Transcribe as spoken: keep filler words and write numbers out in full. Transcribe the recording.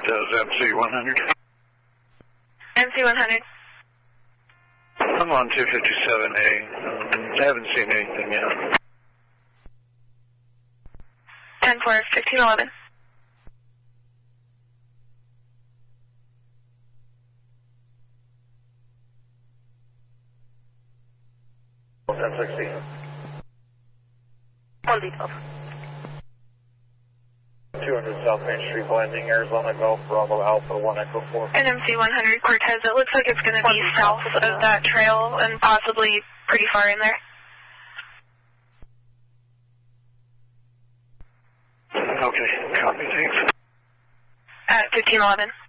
Cortez, M C one hundred. M C one hundred. I'm on two fifty-seven A. Um, I haven't seen anything yet. ten four, fifteen eleven. ten sixty. one B twelve. two hundred South Main Street, landing, Arizona Golf, Bravo Alpha, one Echo four. And M C one hundred Cortez, it looks like it's going to be south of that trail and possibly pretty far in there. Okay, copy, thanks. At fifteen eleven.